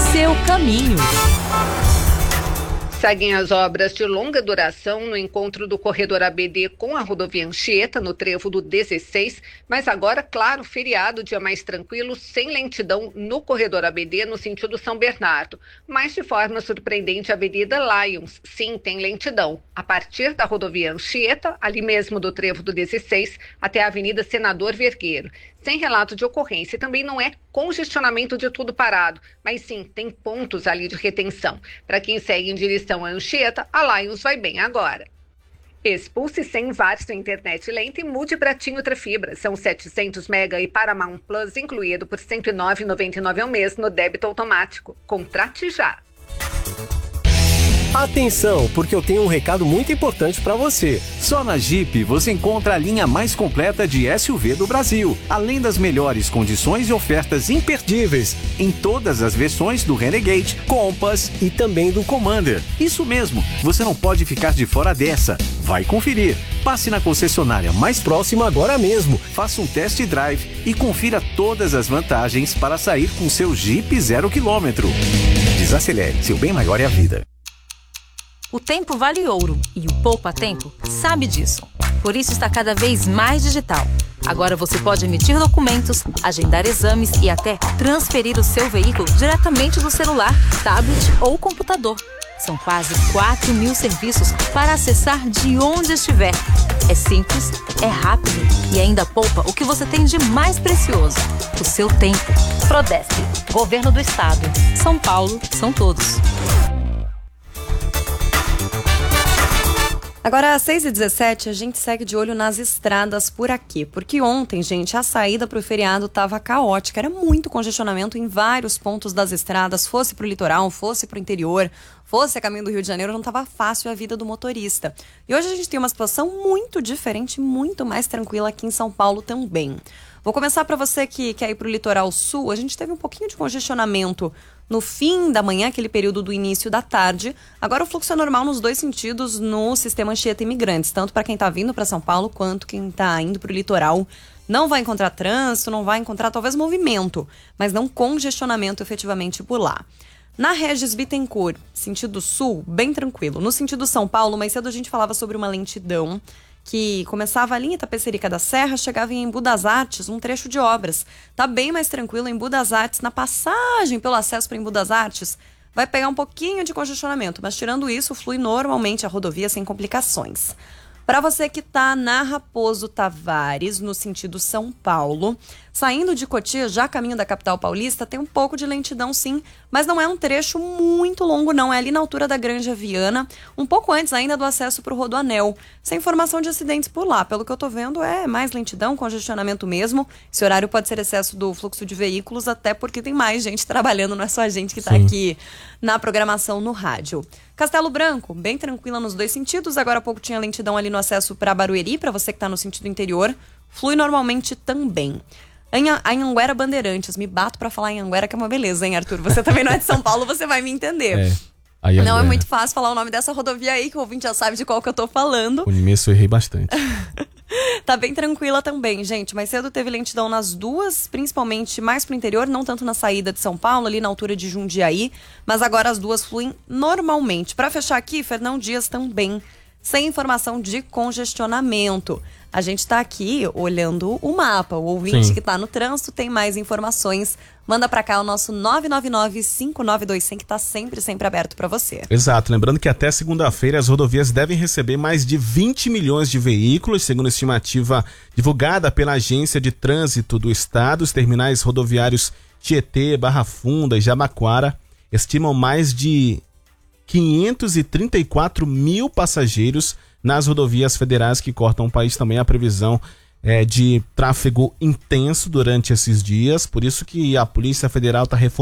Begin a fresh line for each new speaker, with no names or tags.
seu caminho.
Seguem as obras de longa duração no encontro do corredor ABD com a rodovia Anchieta, no trevo do 16, mas agora, claro, feriado, dia mais tranquilo, sem lentidão no corredor ABD no sentido São Bernardo. Mas de forma surpreendente, a Avenida Lions, sim, tem lentidão. A partir da rodovia Anchieta, ali mesmo do trevo do 16, até a Avenida Senador Vergueiro. Sem relato de ocorrência, e também não é congestionamento de tudo parado, mas sim, tem pontos ali de retenção. Para quem segue em direção à Anchieta, a Lions vai bem agora. Expulse 100 watts da internet lenta e mude para TIM Ultrafibra. São 700 mega e Paramount Plus incluído por R$ 109,99 ao mês no débito automático. Contrate já!
Atenção, porque eu tenho um recado muito importante para você.
Só na Jeep você encontra a linha mais completa de SUV do Brasil, além das melhores condições e ofertas imperdíveis em todas as versões do Renegade, Compass
e também do Commander.
Isso mesmo, você não pode ficar de fora dessa. Vai conferir. Passe na concessionária mais próxima agora mesmo. Faça um test drive e confira todas as vantagens para sair com seu Jeep 0 km. Desacelere, seu bem maior é a vida.
O tempo vale ouro e o Poupa Tempo sabe disso. Por isso está cada vez mais digital. Agora você pode emitir documentos, agendar exames e até transferir o seu veículo diretamente do celular, tablet ou computador. São quase 4.000 serviços para acessar de onde estiver. É simples, é rápido e ainda poupa o que você tem de mais precioso: o seu tempo. Prodesp, Governo do Estado. São Paulo, são todos.
Agora, às 6h17, a gente segue de olho nas estradas por aqui. Porque ontem, gente, a saída para o feriado estava caótica. Era muito congestionamento em vários pontos das estradas. Fosse para o litoral, fosse para o interior, fosse a caminho do Rio de Janeiro, não estava fácil a vida do motorista. E hoje a gente tem uma situação muito diferente, muito mais tranquila aqui em São Paulo também. Vou começar para você que quer ir para o litoral sul. A gente teve um pouquinho de congestionamento no fim da manhã, aquele período do início da tarde. Agora o fluxo é normal nos dois sentidos no sistema Anchieta Imigrantes, tanto para quem está vindo para São Paulo quanto quem está indo para o litoral. Não vai encontrar trânsito, não vai encontrar talvez movimento, mas não congestionamento efetivamente por lá. Na Regis Bittencourt, sentido sul, bem tranquilo. No sentido São Paulo, mais cedo a gente falava sobre uma lentidão que começava ali em Itapecerica da Serra, chegava em Embu das Artes, um trecho de obras. Tá bem mais tranquilo em Embu das Artes, na passagem pelo acesso para Embu das Artes, vai pegar um pouquinho de congestionamento, mas tirando isso, flui normalmente a rodovia sem complicações. Para você que está na Raposo Tavares, no sentido São Paulo, saindo de Cotia, já caminho da capital paulista, tem um pouco de lentidão sim, mas não é um trecho muito longo não, é ali na altura da Granja Viana, um pouco antes ainda do acesso para o Rodoanel. Sem informação de acidentes por lá, pelo que eu tô vendo é mais lentidão, congestionamento mesmo. Esse horário pode ser excesso do fluxo de veículos, até porque tem mais gente trabalhando, não é só a gente que está aqui na programação no rádio. Castelo Branco, bem tranquila nos dois sentidos, agora há pouco tinha lentidão ali no acesso para Barueri, para você que está no sentido interior, flui normalmente também. Anhanguera Bandeirantes, me bato para falar em Anhanguera, que é uma beleza, hein, Arthur? Você também não é de São Paulo, você vai me entender. Não é muito fácil falar o nome dessa rodovia aí, que o ouvinte já sabe de qual que eu tô falando.
No início eu errei bastante.
Tá bem tranquila também, gente. Mais cedo teve lentidão nas duas, principalmente mais pro interior, não tanto na saída de São Paulo, ali na altura de Jundiaí, mas agora as duas fluem normalmente. Para fechar aqui, Fernão Dias também, sem informação de congestionamento. A gente tá aqui olhando o mapa. O ouvinte que tá no trânsito tem mais informações. Manda pra cá o nosso 999-592100, que tá sempre aberto pra você.
Exato. Lembrando que até segunda-feira as rodovias devem receber mais de 20 milhões de veículos, segundo a estimativa divulgada pela Agência de Trânsito do Estado. Os terminais rodoviários Tietê, Barra Funda e Jabaquara estimam mais de 534 mil passageiros nas rodovias federais que cortam o país. Também a previsão de tráfego intenso durante esses dias, por isso que a Polícia Federal está reforçando